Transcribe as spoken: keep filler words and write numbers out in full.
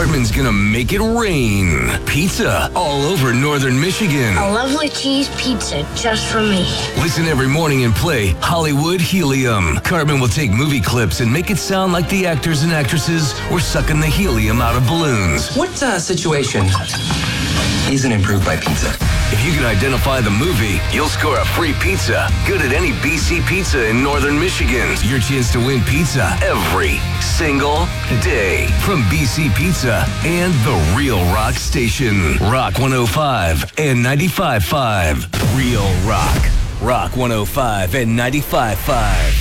Cartman's gonna make it rain. Pizza all over northern Michigan. A lovely cheese pizza just for me. Listen every morning and play Hollywood Helium. Cartman will take movie clips and make it sound like the actors and actresses were sucking the helium out of balloons. What uh, situation isn't improved by pizza? If you can identify the movie, you'll score a free pizza. Good at any B C Pizza in northern Michigan. Your chance to win pizza every single day from B C Pizza and the Real Rock Station. Rock one oh five and ninety-five point five. Real Rock. Rock one oh five and ninety-five point five.